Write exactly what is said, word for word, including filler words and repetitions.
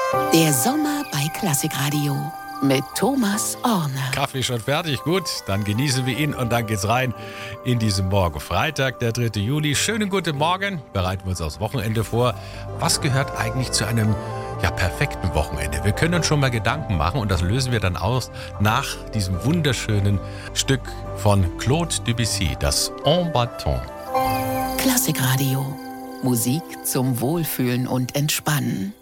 Der Sommer bei Klassikradio mit Thomas Orne. Kaffee schon fertig? Gut, dann genießen wir ihn und dann geht's rein in diesen Morgen. Freitag, der dritte Juli. Schönen guten Morgen. Bereiten wir uns aufs Wochenende vor. Was gehört eigentlich zu einem ja, perfekten Wochenende? Wir können uns schon mal Gedanken machen und das lösen wir dann aus nach diesem wunderschönen Stück von Claude Debussy, das En Bâton. Klassikradio. Musik zum Wohlfühlen und Entspannen.